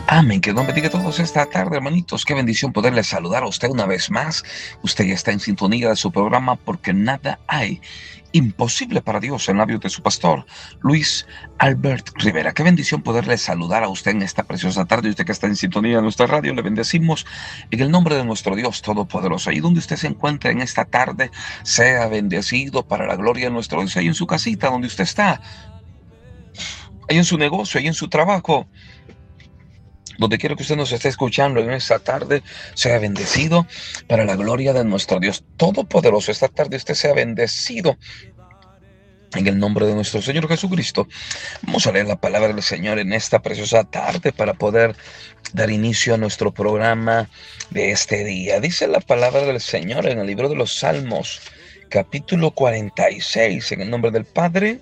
Amén. Que Dios bendiga a todos esta tarde, hermanitos. Qué bendición poderles saludar a usted una vez más. Usted ya está en sintonía de su programa Porque Nada Hay Imposible para Dios, en labios de su pastor, Luis Albert Rivera. Qué bendición poderle saludar a usted en esta preciosa tarde. Usted que está en sintonía de nuestra radio, le bendecimos en el nombre de nuestro Dios Todopoderoso. Ahí donde usted se encuentra en esta tarde, sea bendecido para la gloria de nuestro Dios. Ahí en su casita, donde usted está, ahí en su negocio, ahí en su trabajo, donde quiera que usted nos esté escuchando en esta tarde, sea bendecido para la gloria de nuestro Dios Todopoderoso. Esta tarde usted sea bendecido en el nombre de nuestro Señor Jesucristo. Vamos a leer la palabra del Señor en esta preciosa tarde para poder dar inicio a nuestro programa de este día. Dice la palabra del Señor en el libro de los Salmos, capítulo 46, en el nombre del Padre,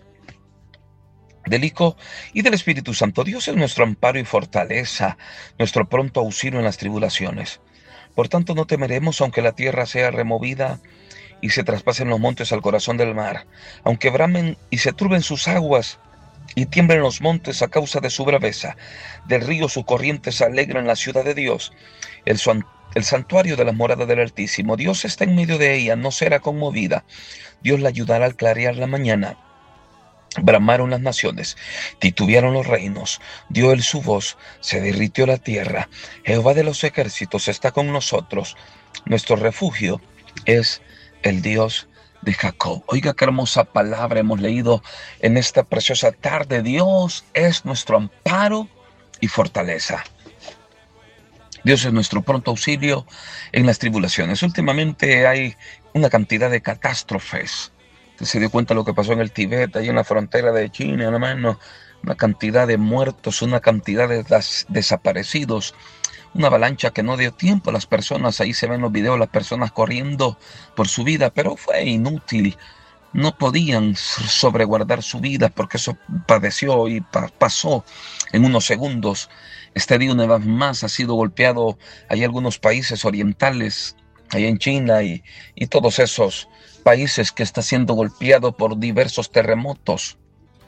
del Hijo y del Espíritu Santo. Dios es nuestro amparo y fortaleza, nuestro pronto auxilio en las tribulaciones. Por tanto, no temeremos aunque la tierra sea removida y se traspasen los montes al corazón del mar, aunque bramen y se turben sus aguas y tiemblen los montes a causa de su braveza. Del río sus corrientes alegran la ciudad de Dios, el santuario de la morada del Altísimo. Dios está en medio de ella, no será conmovida. Dios la ayudará al clarear la mañana. Bramaron las naciones, titubearon los reinos, dio él su voz, se derritió la tierra. Jehová de los ejércitos está con nosotros, nuestro refugio es el Dios de Jacob. Oiga qué hermosa palabra hemos leído en esta preciosa tarde. Dios es nuestro amparo y fortaleza. Dios es nuestro pronto auxilio en las tribulaciones. Últimamente hay una cantidad de catástrofes. Usted se dio cuenta de lo que pasó en el Tíbet, ahí en la frontera de China, hermano. Una cantidad de muertos, una cantidad de desaparecidos, una avalancha que no dio tiempo a las personas. Ahí se ven los videos, las personas corriendo por su vida, pero fue inútil. No podían sobreguardar su vida porque eso padeció y pasó en unos segundos. Este día una vez más ha sido golpeado. Hay algunos países orientales, ahí en China y todos esos países que está siendo golpeado por diversos terremotos.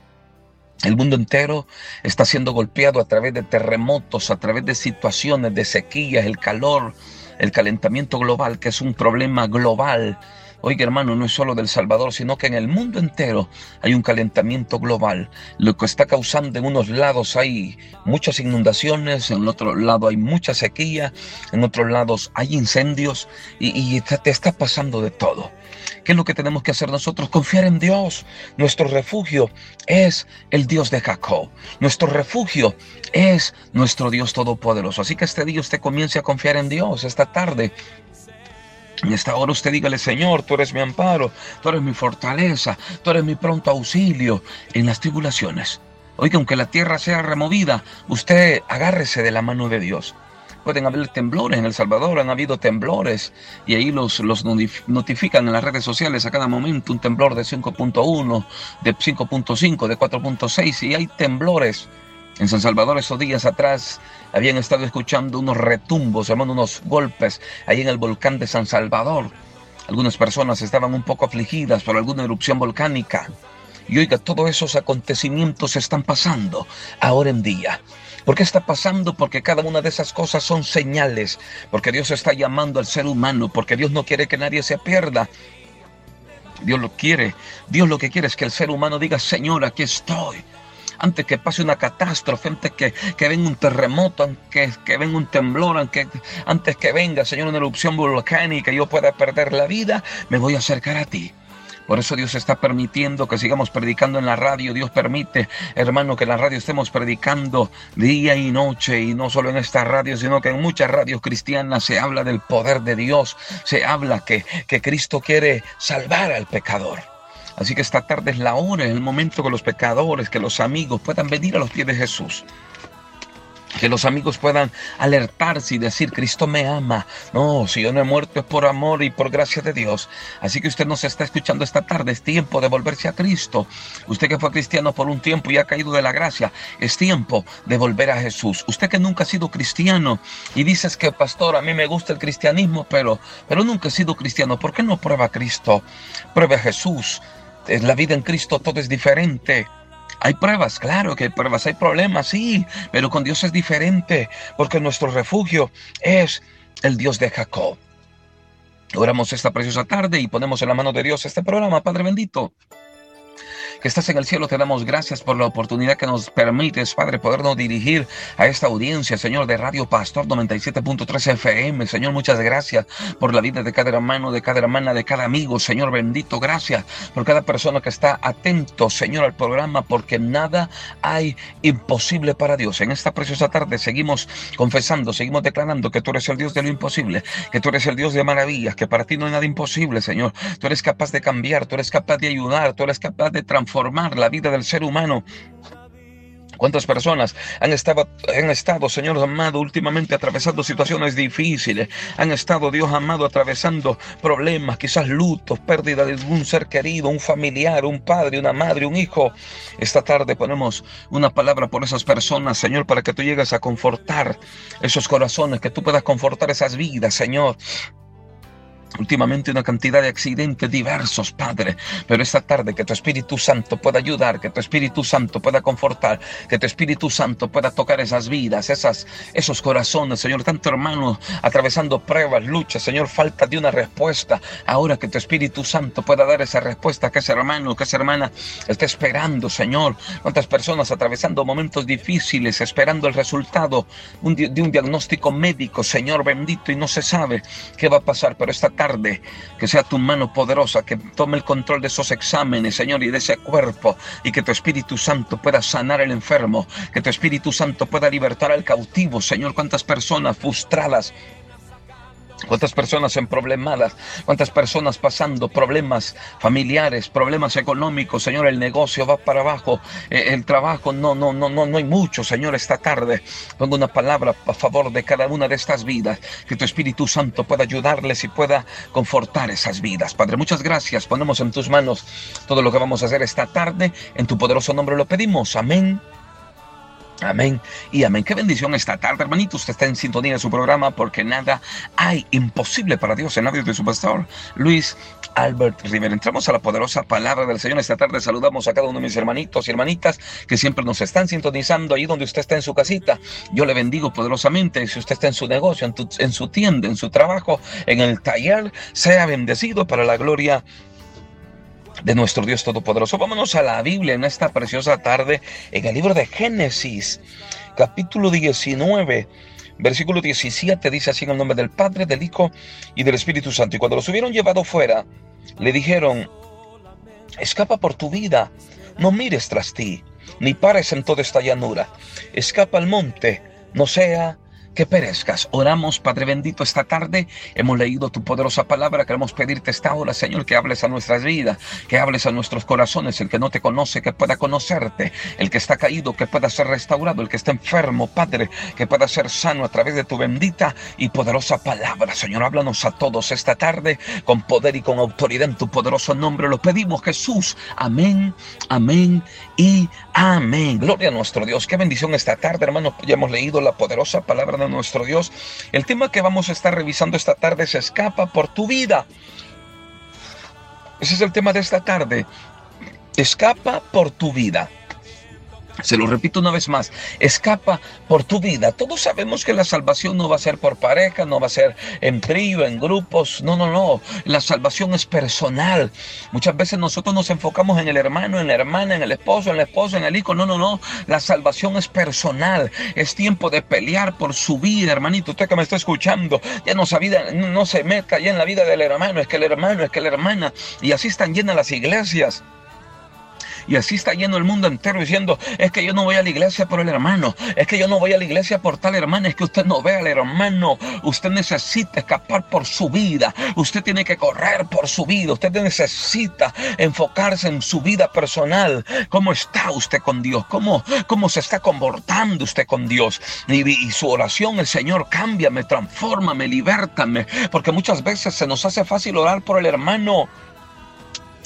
El mundo entero está siendo golpeado a través de terremotos, a través de situaciones de sequías, el calor, el calentamiento global, que es un problema global. Oiga, hermano, no es solo del Salvador, sino que en el mundo entero hay un calentamiento global, lo que está causando en unos lados hay muchas inundaciones, en otro lado hay mucha sequía, en otros lados hay incendios y te está pasando de todo. ¿Qué es lo que tenemos que hacer nosotros? Confiar en Dios. Nuestro refugio es el Dios de Jacob. Nuestro refugio es nuestro Dios Todopoderoso. Así que este día usted comience a confiar en Dios. Esta tarde, en esta hora usted dígale: Señor, tú eres mi amparo, tú eres mi fortaleza, tú eres mi pronto auxilio en las tribulaciones. Oiga, aunque la tierra sea removida, usted agárrese de la mano de Dios. Pueden haber temblores en El Salvador, han habido temblores y ahí los notifican en las redes sociales a cada momento, un temblor de 5.1, de 5.5, de 4.6 y hay temblores. En San Salvador esos días atrás habían estado escuchando unos retumbos, hermano, unos golpes ahí en el volcán de San Salvador. Algunas personas estaban un poco afligidas por alguna erupción volcánica. Y oiga, todos esos acontecimientos están pasando ahora en día. ¿Por qué está pasando? Porque cada una de esas cosas son señales, porque Dios está llamando al ser humano, porque Dios no quiere que nadie se pierda. Dios lo quiere. Dios lo que quiere es que el ser humano diga: Señor, aquí estoy. Antes que pase una catástrofe, antes que venga un terremoto, antes que venga un temblor, antes que venga, Señor, una erupción volcánica y yo pueda perder la vida, me voy a acercar a ti. Por eso Dios está permitiendo que sigamos predicando en la radio. Dios permite, hermano, que en la radio estemos predicando día y noche. Y no solo en esta radio, sino que en muchas radios cristianas se habla del poder de Dios. Se habla que Cristo quiere salvar al pecador. Así que esta tarde es la hora, es el momento que los pecadores, que los amigos puedan venir a los pies de Jesús. Que los amigos puedan alertarse y decir: Cristo me ama. No, si yo no he muerto es por amor y por gracia de Dios. Así que usted nos está escuchando esta tarde. Es tiempo de volverse a Cristo. Usted que fue cristiano por un tiempo y ha caído de la gracia, es tiempo de volver a Jesús. Usted que nunca ha sido cristiano y dices que: pastor, a mí me gusta el cristianismo, pero nunca he sido cristiano. ¿Por qué no prueba a Cristo? Pruebe a Jesús. La vida en Cristo todo es diferente. Hay pruebas, claro que hay pruebas, hay problemas, sí, pero con Dios es diferente, porque nuestro refugio es el Dios de Jacob. Oramos esta preciosa tarde y ponemos en la mano de Dios este programa. Padre bendito, que estás en el cielo, te damos gracias por la oportunidad que nos permites, Padre, podernos dirigir a esta audiencia, Señor, de Radio Pastor 97.3 FM. Señor, muchas gracias por la vida de cada hermano, de cada hermana, de cada amigo. Señor bendito, gracias por cada persona que está atento, Señor, al programa, porque nada hay imposible para Dios. En esta preciosa tarde seguimos confesando, seguimos declarando que tú eres el Dios de lo imposible, que tú eres el Dios de maravillas, que para ti no hay nada imposible, Señor. Tú eres capaz de cambiar, tú eres capaz de ayudar, tú eres capaz de transformar la vida del ser humano. ¿Cuántas personas han estado, Señor amado, últimamente atravesando situaciones difíciles? Han estado, Dios amado, atravesando problemas, quizás lutos, pérdida de un ser querido, un familiar, un padre, una madre, un hijo. Esta tarde ponemos una palabra por esas personas, Señor, para que tú llegues a confortar esos corazones, que tú puedas confortar esas vidas, Señor. Últimamente una cantidad de accidentes diversos, Padre, pero esta tarde que tu Espíritu Santo pueda ayudar, que tu Espíritu Santo pueda confortar, que tu Espíritu Santo pueda tocar esas vidas, esos corazones, Señor, tanto hermanos atravesando pruebas, luchas, Señor, falta de una respuesta. Ahora que tu Espíritu Santo pueda dar esa respuesta que ese hermano, que esa hermana está esperando, Señor. Cuántas personas atravesando momentos difíciles, esperando el resultado de un diagnóstico médico, Señor bendito, y no se sabe qué va a pasar, pero esta tarde, que sea tu mano poderosa, que tome el control de esos exámenes, Señor, y de ese cuerpo, y que tu Espíritu Santo pueda sanar al enfermo, que tu Espíritu Santo pueda libertar al cautivo, Señor. Cuántas personas frustradas, cuántas personas emproblemadas, cuántas personas pasando problemas familiares, problemas económicos, Señor. El negocio va para abajo, el trabajo no hay mucho, Señor. Esta tarde pongo una palabra a favor de cada una de estas vidas, que tu Espíritu Santo pueda ayudarles y pueda confortar esas vidas. Padre, muchas gracias. Ponemos en tus manos todo lo que vamos a hacer esta tarde. En tu poderoso nombre lo pedimos. Amén. Amén y amén. Qué bendición esta tarde, hermanito. Usted está en sintonía de su programa, porque nada hay imposible para Dios, en labios de su pastor Luis Albert Rivera. Entramos a la poderosa palabra del Señor esta tarde. Saludamos a cada uno de mis hermanitos y hermanitas que siempre nos están sintonizando ahí donde usted está en su casita. Yo le bendigo poderosamente. Si usted está en su negocio, en su tienda, en su trabajo, en el taller, sea bendecido para la gloria de nuestro Dios Todopoderoso. Vámonos a la Biblia en esta preciosa tarde, en el libro de Génesis, capítulo 19, versículo 17, dice así: en el nombre del Padre, del Hijo y del Espíritu Santo. Y cuando los hubieron llevado fuera, le dijeron: escapa por tu vida, no mires tras ti, ni pares en toda esta llanura. Escapa al monte, no sea que perezcas. Oramos, Padre bendito, esta tarde hemos leído tu poderosa palabra. Queremos pedirte esta hora, Señor, que hables a nuestras vidas, que hables a nuestros corazones. El que no te conoce, que pueda conocerte. El que está caído, que pueda ser restaurado. El que está enfermo, Padre, que pueda ser sano a través de tu bendita y poderosa palabra. Señor, háblanos a todos esta tarde con poder y con autoridad. En tu poderoso nombre lo pedimos, Jesús. Amén, amén y amén. Gloria a nuestro Dios. Qué bendición esta tarde, hermanos. Ya hemos leído la poderosa palabra de nuestro Dios. El tema que vamos a estar revisando esta tarde es: escapa por tu vida. Ese es el tema de esta tarde. Escapa por tu vida. Se lo repito una vez más: escapa por tu vida. Todos sabemos que la salvación no va a ser por pareja, no va a ser en trío, en grupos. No. La salvación es personal. Muchas veces nosotros nos enfocamos en el hermano, en la hermana, en el esposo, en la esposa, en el hijo. No. La salvación es personal. Es tiempo de pelear por su vida, hermanito. Usted que me está escuchando, ya no se meta ya en la vida del hermano. Es que el hermano, es que la hermana. Y así están llenas las iglesias. Y así está lleno el mundo entero diciendo: es que yo no voy a la iglesia por el hermano, es que yo no voy a la iglesia por tal hermana. Es que usted no ve al hermano. Usted necesita escapar por su vida. Usted tiene que correr por su vida. Usted necesita enfocarse en su vida personal. ¿Cómo está usted con Dios? ¿Cómo se está comportando usted con Dios? Y su oración: el Señor, cámbiame, transfórmame, libértame. Porque muchas veces se nos hace fácil orar por el hermano.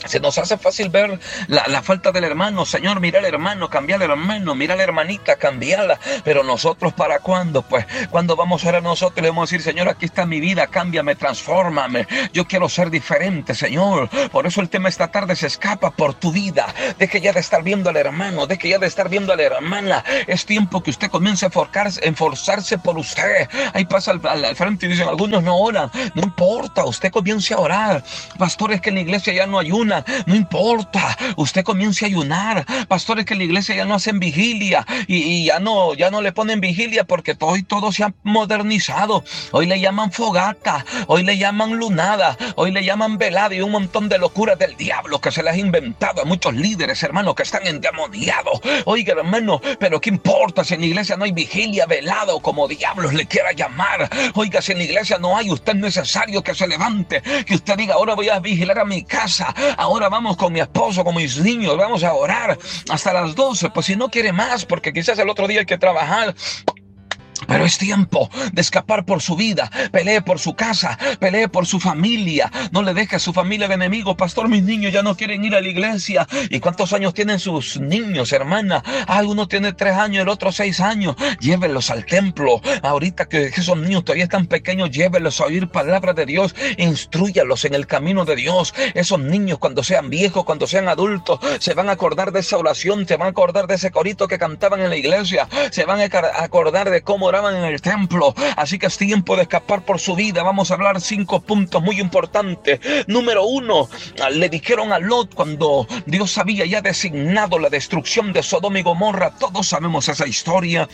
Se nos hace fácil ver la falta del hermano. Señor, mira al hermano, cambia al hermano, mira a la hermanita, cambiala. Pero nosotros, ¿para cuándo? Pues cuando vamos a orar nosotros le vamos a decir: Señor, aquí está mi vida, cámbiame, transfórmame. Yo quiero ser diferente, Señor. Por eso el tema esta tarde se escapa por tu vida. Deje ya de estar viendo al hermano, deje ya de estar viendo a la hermana. Es tiempo que usted comience a esforzarse por usted. Ahí pasa al frente y dicen: algunos no oran. No importa, usted comience a orar. Pastores, que en la iglesia ya no ayunan. No importa, usted comience a ayunar. Pastores, que en la iglesia ya no hacen vigilia y ya no le ponen vigilia porque todo se ha modernizado. Hoy le llaman fogata, hoy le llaman lunada, hoy le llaman velada y un montón de locuras del diablo que se les ha inventado a muchos líderes, hermanos, que están endemoniados. Oiga, hermano, pero ¿qué importa si en la iglesia no hay vigilia, velada o como diablos le quiera llamar? Oiga, si en la iglesia no hay, usted es necesario que se levante, que usted diga: ahora voy a vigilar a mi casa, ahora vamos con mi esposo, con mis niños, vamos a orar hasta las 12, pues si no quiere más, porque quizás el otro día hay que trabajar. Pero es tiempo de escapar por su vida. Pelee por su casa, pelee por su familia. No le deje a su familia de enemigo. Pastor, mis niños ya no quieren ir a la iglesia. ¿Y cuántos años tienen sus niños, hermana? Uno tiene 3 años, el otro 6 años. Llévenlos al templo. Ahorita que esos niños todavía están pequeños, llévenlos a oír palabra de Dios. Instrúyalos en el camino de Dios. Esos niños, cuando sean viejos, cuando sean adultos, se van a acordar de esa oración, se van a acordar de ese corito que cantaban en la iglesia, se van a acordar de cómo oraban en el templo. Así que es tiempo de escapar por su vida. Vamos a hablar 5 puntos muy importantes. Número 1, le dijeron a Lot cuando Dios había ya designado la destrucción de Sodoma y Gomorra. Todos sabemos esa historia,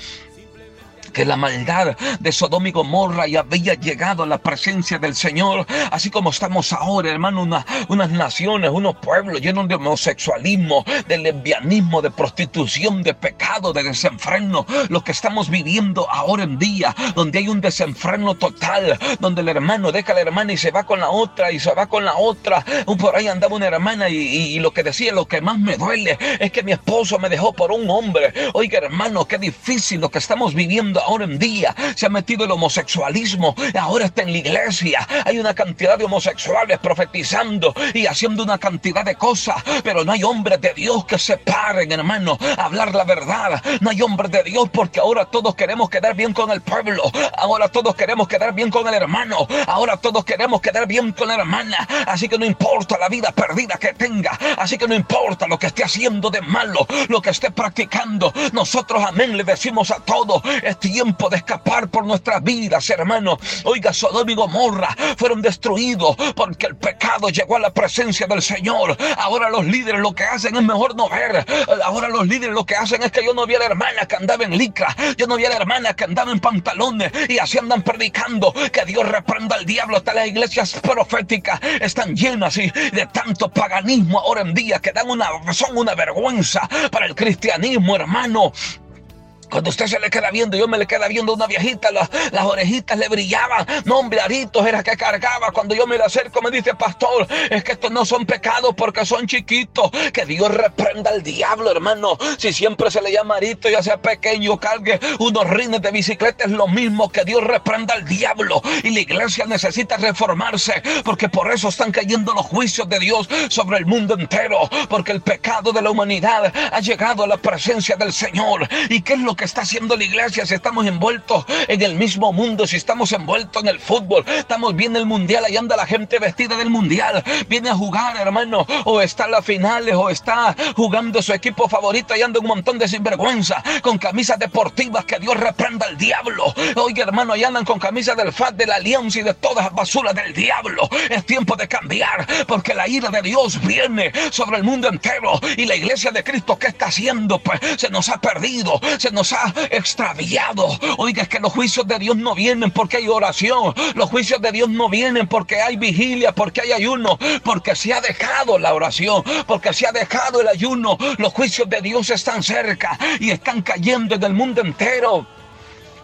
que la maldad de Sodoma y Gomorra ya había llegado a la presencia del Señor, así como estamos ahora, hermano, unas naciones, unos pueblos llenos de homosexualismo, de lesbianismo, de prostitución, de pecado, de desenfreno. Lo que estamos viviendo ahora en día, donde hay un desenfreno total, donde el hermano deja a la hermana y se va con la otra, y se va con la otra. Por ahí andaba una hermana y lo que decía: lo que más me duele es que mi esposo me dejó por un hombre. Oiga, hermano, qué difícil lo que estamos viviendo ahora en día. Se ha metido el homosexualismo, ahora está en la iglesia. Hay una cantidad de homosexuales profetizando y haciendo una cantidad de cosas, pero no hay hombres de Dios que se paren, hermano, a hablar la verdad. No hay hombres de Dios, porque ahora todos queremos quedar bien con el pueblo, ahora todos queremos quedar bien con el hermano, ahora todos queremos quedar bien con la hermana. Así que no importa la vida perdida que tenga, así que no importa lo que esté haciendo de malo, lo que esté practicando, nosotros, amén, le decimos a todos: es tiempo de escapar por nuestras vidas, hermano. Oiga, Sodoma y Gomorra fueron destruidos porque el pecado llegó a la presencia del Señor. Ahora los líderes lo que hacen es mejor no ver. Ahora los líderes lo que hacen es que: yo no vi a la hermana que andaba en licra, yo no vi a la hermana que andaba en pantalones, y así andan predicando. Que Dios reprenda al diablo. Hasta las iglesias proféticas están llenas de tanto paganismo ahora en día que son una vergüenza para el cristianismo, hermano. Cuando usted se le queda viendo, yo me le queda viendo una viejita, las orejitas le brillaban. No, hombre, aritos era que cargaba. Cuando yo me le acerco, me dice: pastor, es que estos no son pecados porque son chiquitos. Que Dios reprenda al diablo, hermano. Si siempre se le llama arito, ya sea pequeño, cargue unos rines de bicicleta, es lo mismo. Que Dios reprenda al diablo. Y la iglesia necesita reformarse, porque por eso están cayendo los juicios de Dios sobre el mundo entero, porque el pecado de la humanidad ha llegado a la presencia del Señor. ¿Y qué es lo que está haciendo la iglesia? Si estamos envueltos en el mismo mundo, si estamos envueltos en el fútbol, estamos viendo el mundial, ahí anda la gente vestida del mundial, viene a jugar, hermano, o está en las finales, o está jugando su equipo favorito, ahí anda un montón de sinvergüenza con camisas deportivas. Que Dios reprenda al diablo. Oiga, hermano, ahí andan con camisas del FAT, de la Alianza y de todas las basuras del diablo. Es tiempo de cambiar, porque la ira de Dios viene sobre el mundo entero. Y la iglesia de Cristo, ¿qué está haciendo? Pues se nos ha perdido, se nos ha extraviado. Oiga, es que los juicios de Dios no vienen porque hay oración. Los juicios de Dios no vienen porque hay vigilia, porque hay ayuno, porque se ha dejado la oración, porque se ha dejado el ayuno. Los juicios de Dios están cerca y están cayendo en el mundo entero.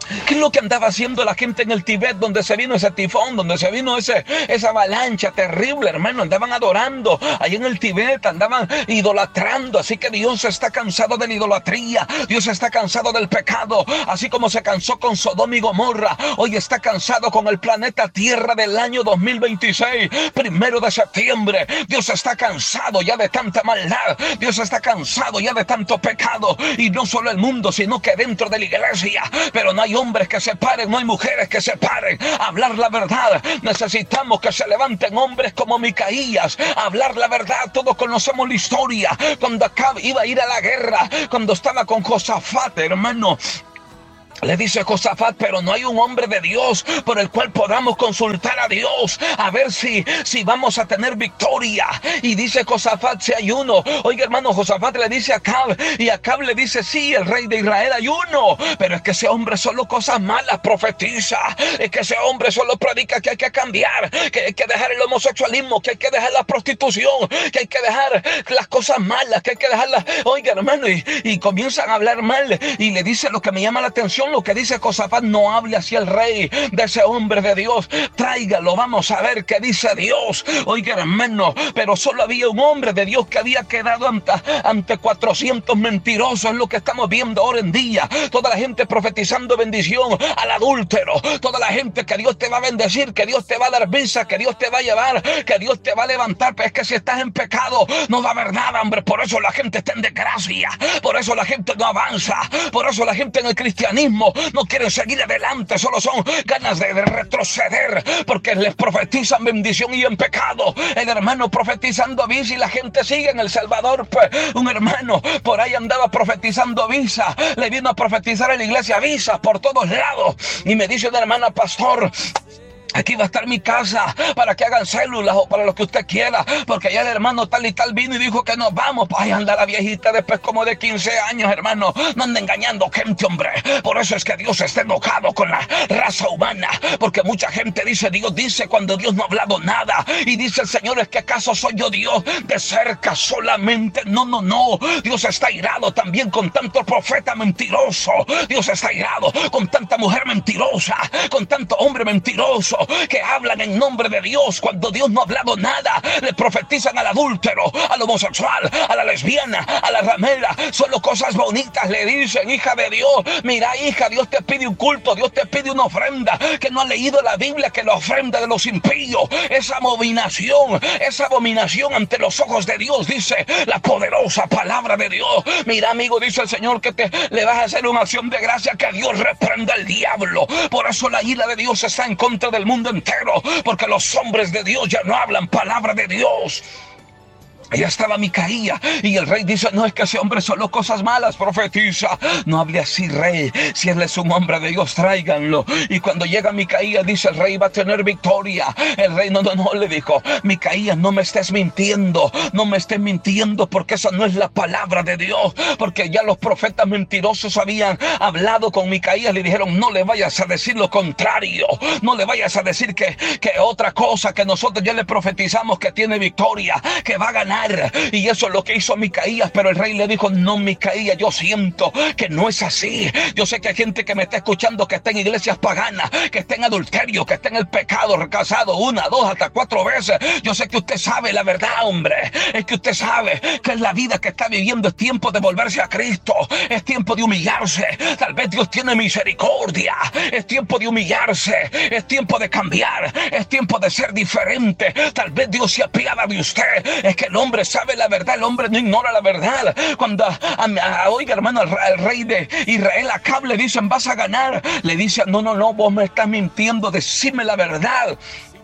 ¿Qué es lo que andaba haciendo la gente en el Tíbet, donde se vino ese tifón, donde se vino esa avalancha terrible, hermano? Andaban adorando, ahí en el Tíbet andaban idolatrando. Así que Dios está cansado de la idolatría, Dios está cansado del pecado, así como se cansó con Sodoma y Gomorra. Hoy está cansado con el planeta Tierra del año 2026, 1 de septiembre. Dios está cansado ya de tanta maldad, Dios está cansado ya de tanto pecado, y no solo el mundo, sino que dentro de la iglesia. Pero no hay hombres que se paren, no hay mujeres que se paren a hablar la verdad. Necesitamos que se levanten hombres como Micaías a hablar la verdad. Todos conocemos la historia, cuando Acab iba a ir a la guerra, cuando estaba con Josafat, hermano. Le dice Josafat, pero no hay un hombre de Dios por el cual podamos consultar a Dios a ver si vamos a tener victoria. Y dice Josafat, si hay uno. Oiga, hermano, Josafat le dice a Acab, y Acab le dice, sí, el rey de Israel hay uno, pero es que ese hombre solo cosas malas profetiza, es que ese hombre solo predica que hay que cambiar, que hay que dejar el homosexualismo, que hay que dejar la prostitución, que hay que dejar las cosas malas, que hay que dejarlas. Oiga, hermano, y comienzan a hablar mal, y le dice lo que me llama la atención, lo que dice Josafat: no hable así el rey de ese hombre de Dios, tráigalo, vamos a ver qué dice Dios. Oiga, hermano, pero solo había un hombre de Dios que había quedado ante 400 mentirosos. Es lo que estamos viendo ahora en día. Toda la gente profetizando bendición al adúltero, toda la gente que Dios te va a bendecir, que Dios te va a dar visa, que Dios te va a llevar, que Dios te va a levantar. Pero es que si estás en pecado no va a haber nada, hombre. Por eso la gente está en desgracia, por eso la gente no avanza, por eso la gente en el cristianismo no quieren seguir adelante, solo son ganas de retroceder, porque les profetizan bendición y en pecado. El hermano profetizando visa y la gente sigue. En El Salvador, pues, un hermano por ahí andaba profetizando visa, le vino a profetizar en la iglesia visa por todos lados, y me dice una hermana: pastor, aquí va a estar mi casa para que hagan células o para lo que usted quiera, porque ya el hermano tal y tal vino y dijo que nos vamos. Pues ahí anda la viejita después como de 15 años, hermano. No anda engañando gente, hombre. Por eso es que Dios está enojado con la raza humana, porque mucha gente dice, Dios dice, cuando Dios no ha hablado nada. Y dice el Señor: ¿es que acaso soy yo Dios de cerca solamente? No. Dios está irado también con tanto profeta mentiroso. Dios está irado con tanta mujer mentirosa, con tanto hombre mentiroso que hablan en nombre de Dios cuando Dios no ha hablado nada. Le profetizan al adúltero, al homosexual, a la lesbiana, a la ramera. Solo cosas bonitas le dicen: hija de Dios, mira, hija, Dios te pide un culto, Dios te pide una ofrenda. Que no ha leído la Biblia, que la ofrenda de los impíos es abominación ante los ojos de Dios, dice la poderosa palabra de Dios. Mira, amigo, dice el Señor que le vas a hacer una acción de gracia, que Dios reprenda al diablo. Por eso la ira de Dios está en contra del mundo entero, porque los hombres de Dios ya no hablan palabra de Dios. Allá estaba Micaías y el rey dice: no, es que ese hombre solo cosas malas profetiza. No hable así, rey. Si él es un hombre de Dios, tráiganlo. Y cuando llega Micaías, dice el rey: va a tener victoria. El rey no, le dijo: Micaías, no me estés mintiendo, no me estés mintiendo, porque esa no es la palabra de Dios. Porque ya los profetas mentirosos habían hablado con Micaías, le dijeron: no le vayas a decir lo contrario, no le vayas a decir que otra cosa, que nosotros ya le profetizamos que tiene victoria, que va a ganar. Y eso es lo que hizo Micaías. Pero el rey le dijo: no, Micaías, yo siento que no es así. Yo sé que hay gente que me está escuchando que está en iglesias paganas, que está en adulterio, que está en el pecado, casado 1, 2, hasta 4 veces. Yo sé que usted sabe la verdad, hombre. Es que usted sabe que es la vida que está viviendo. Es tiempo de volverse a Cristo, es tiempo de humillarse. Tal vez Dios tiene misericordia. Es tiempo de humillarse, es tiempo de cambiar, es tiempo de ser diferente. Tal vez Dios se apiada de usted. Es que el hombre sabe la verdad, el hombre no ignora la verdad. Cuando oiga, hermano, al rey de Israel, Acab, le dicen: vas a ganar, le dice: no, vos me estás mintiendo, decime la verdad.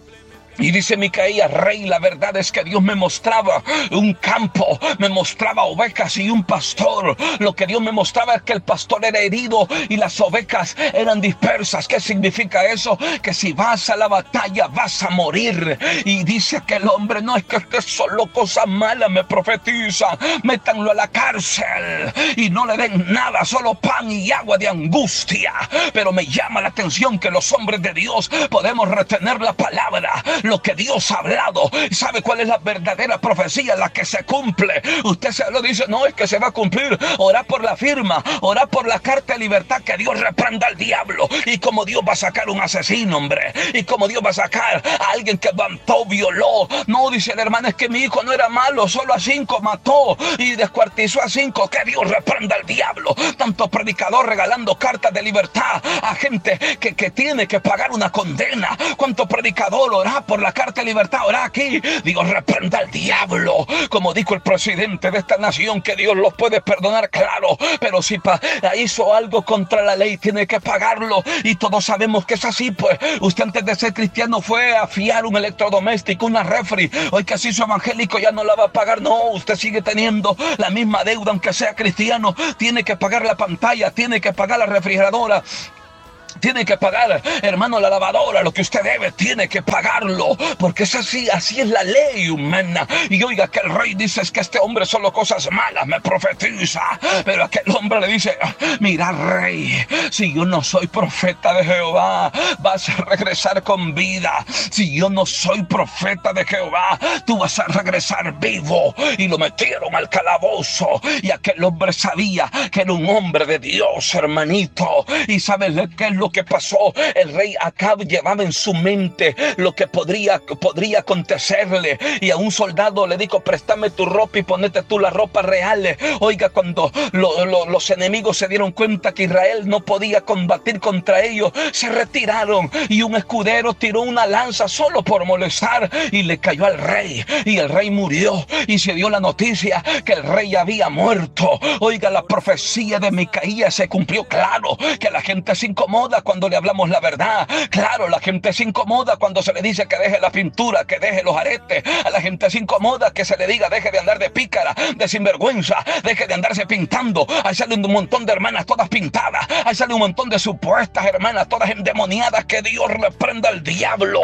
Y dice Micaías: rey, la verdad es que Dios me mostraba un campo, me mostraba ovejas y un pastor. Lo que Dios me mostraba es que el pastor era herido y las ovejas eran dispersas. ¿Qué significa eso? Que si vas a la batalla vas a morir. Y dice que el hombre: no, es que solo cosas malas me profetiza, métanlo a la cárcel y no le den nada, solo pan y agua de angustia. Pero me llama la atención que los hombres de Dios podemos retener la palabra. lo que Dios ha hablado. ¿Sabe cuál es la verdadera profecía? La que se cumple. Usted se lo dice, no, es que se va a cumplir. Ora por la firma, ora por la carta de libertad, que Dios reprenda al diablo. Y como Dios va a sacar un asesino, hombre, y como Dios va a sacar a alguien que mató, violó. No, dice el hermano, es que mi hijo no era malo, solo a 5 mató y descuartizó a 5. Que Dios reprenda al diablo. Tanto predicador regalando cartas de libertad a gente que tiene que pagar una condena. Cuánto predicador ora por la carta de libertad, ora aquí. Dios reprenda al diablo. Como dijo el presidente de esta nación, que Dios los puede perdonar, claro, pero si hizo algo contra la ley, tiene que pagarlo. Y todos sabemos que es así. Pues usted antes de ser cristiano fue a fiar un electrodoméstico, una refri. Hoy que se hizo evangélico ya no la va a pagar. No, usted sigue teniendo la misma deuda aunque sea cristiano. Tiene que pagar la pantalla, tiene que pagar la refrigeradora, tiene que pagar, hermano, la lavadora. Lo que usted debe, tiene que pagarlo, porque es así es la ley humana. Y oiga, que el rey dice, es que este hombre solo cosas malas me profetiza. Pero aquel hombre le dice, mira, rey, si yo no soy profeta de Jehová, vas a regresar con vida. Si yo no soy profeta de Jehová, tú vas a regresar vivo. Y lo metieron al calabozo. Y aquel hombre sabía que era un hombre de Dios, hermanito. Y sabes qué es lo que pasó. El rey Acab llevaba en su mente lo que podría acontecerle, y a un soldado le dijo, préstame tu ropa y ponete tú la ropa real. Oiga, cuando los enemigos se dieron cuenta que Israel no podía combatir contra ellos, se retiraron, y un escudero tiró una lanza solo por molestar y le cayó al rey, y el rey murió, y se dio la noticia que el rey había muerto. Oiga, la profecía de Micaías se cumplió. Claro que la gente se incomoda cuando le hablamos la verdad. Claro, la gente se incomoda cuando se le dice que deje la pintura, que deje los aretes. A la gente se incomoda que se le diga, deje de andar de pícara, de sinvergüenza, deje de andarse pintando. Ahí sale un montón de hermanas todas pintadas, ahí sale un montón de supuestas hermanas todas endemoniadas. Que Dios reprenda al diablo.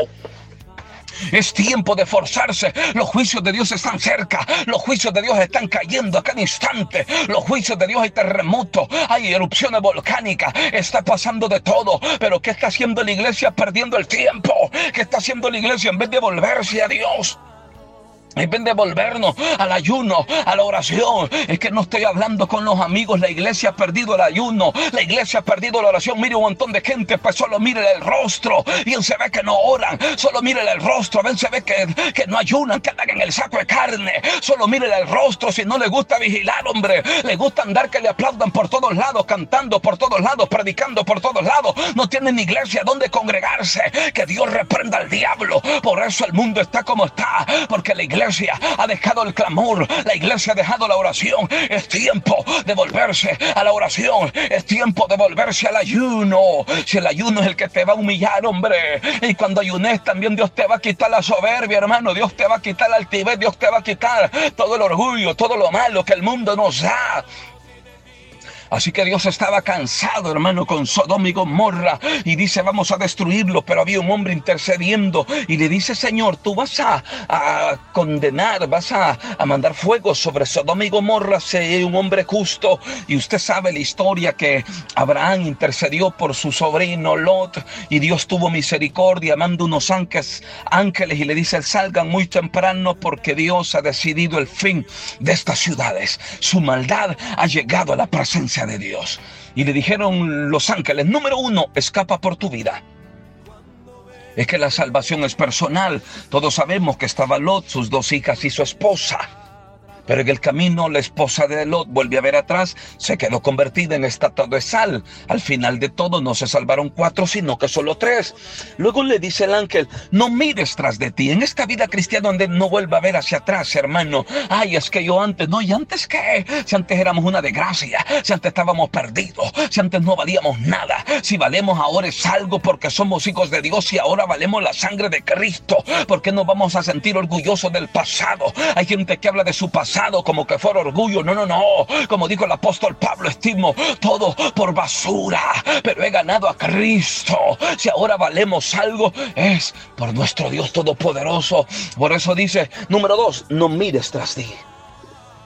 Es tiempo de esforzarse. Los juicios de Dios están cerca. Los juicios de Dios están cayendo a cada instante. Los juicios de Dios, hay terremotos, hay erupciones volcánicas, está pasando de todo. Pero ¿qué está haciendo la iglesia? Perdiendo el tiempo. ¿Qué está haciendo la iglesia en vez de volverse a Dios? En vez de volvernos al ayuno, a la oración? Es que no estoy hablando con los amigos. La iglesia ha perdido el ayuno, la iglesia ha perdido la oración. Mire un montón de gente, pues solo mire el rostro, bien se ve que no oran. Solo mire el rostro, bien se ve que no ayunan, que andan en el saco de carne. Solo mire el rostro. Si no le gusta vigilar, hombre, le gusta andar que le aplaudan por todos lados, cantando por todos lados, predicando por todos lados. No tienen iglesia donde congregarse. Que Dios reprenda al diablo. Por eso el mundo está como está, porque la iglesia ha dejado el clamor, la iglesia ha dejado la oración. Es tiempo de volverse a la oración, es tiempo de volverse al ayuno. Si el ayuno es el que te va a humillar, hombre, y cuando ayunes también Dios te va a quitar la soberbia, hermano. Dios te va a quitar la altivez, Dios te va a quitar todo el orgullo, todo lo malo que el mundo nos da. Así que Dios estaba cansado, hermano, con Sodoma y Gomorra, y dice, vamos a destruirlo. Pero había un hombre intercediendo y le dice, Señor, tú vas a condenar, vas a mandar fuego sobre Sodoma y Gomorra. Si un hombre justo. Y usted sabe la historia, que Abraham intercedió por su sobrino Lot, y Dios tuvo misericordia, manda unos ángeles y le dice, salgan muy temprano, porque Dios ha decidido el fin de estas ciudades. Su maldad ha llegado a la presencia de Dios. Y le dijeron los ángeles, número 1, escapa por tu vida. Es que la salvación es personal. Todos sabemos que estaba Lot, sus 2 hijas y su esposa. Pero en el camino la esposa de Lot vuelve a ver atrás, se quedó convertida en estatua de sal. Al final de todo no se salvaron 4, sino que solo 3. Luego le dice el ángel, no mires tras de ti. En esta vida cristiana donde no vuelva a ver hacia atrás, hermano. Ay, es que yo antes, no, ¿y antes qué? Si antes éramos una desgracia, si antes estábamos perdidos, si antes no valíamos nada. Si valemos ahora es algo porque somos hijos de Dios, y ahora valemos la sangre de Cristo. ¿Por qué nos vamos a sentir orgullosos del pasado? Hay gente que habla de su pasado como que fuera orgullo. No. Como dijo el apóstol Pablo, estimo todo por basura, pero he ganado a Cristo. Si ahora valemos algo, es por nuestro Dios todopoderoso. Por eso dice, número 2, no mires tras ti.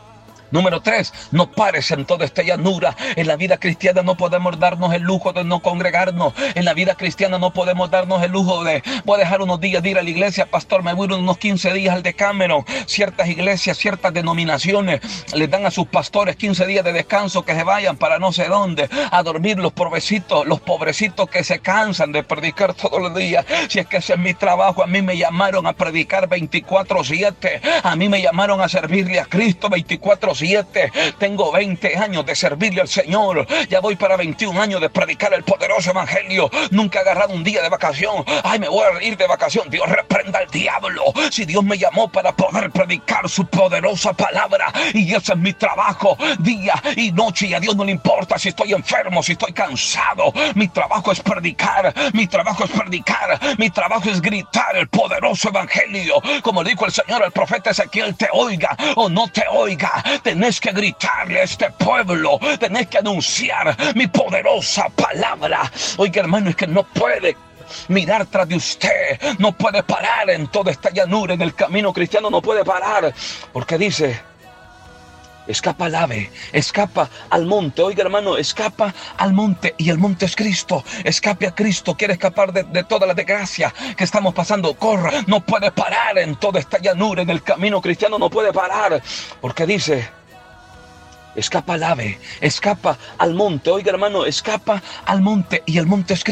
Número 3, no pares en toda esta llanura. En la vida cristiana no podemos darnos el lujo de no congregarnos. En la vida cristiana no podemos darnos el lujo de, voy a dejar unos días de ir a la iglesia, pastor, me voy unos 15 días al Decameron. Ciertas iglesias, ciertas denominaciones les dan a sus pastores 15 días de descanso, que se vayan para no sé dónde a dormir, los pobrecitos que se cansan de predicar todos los días. Si es que ese es mi trabajo, a mí me llamaron a predicar 24/7, a mí me llamaron a servirle a Cristo 24/7. Tengo 20 años de servirle al Señor. Ya voy para 21 años de predicar el poderoso evangelio. Nunca he agarrado un día de vacación. Ay, me voy a ir de vacación. Dios reprenda al diablo. Si Dios me llamó para poder predicar su poderosa palabra, y ese es mi trabajo día y noche, y a Dios no le importa si estoy enfermo, si estoy cansado. Mi trabajo es predicar. Mi trabajo es predicar. Mi trabajo es gritar el poderoso evangelio. Como dijo el Señor al profeta Ezequiel, te oiga o no te oiga, tenés que gritarle a este pueblo, tenés que anunciar mi poderosa palabra. Oiga, hermano, es que no puede mirar tras de usted, no puede parar en toda esta llanura. En el camino cristiano no puede parar, porque dice: escapa al ave, escapa al monte. Oiga, hermano, escapa al monte, y el monte es Cristo. Escape a Cristo. Quiere escapar de toda la desgracia que estamos pasando, corra. No puede parar en toda esta llanura. En el camino cristiano no puede parar, porque dice: escapa al ave, escapa al monte. Oiga, hermano, escapa al monte, y el monte es Cristo.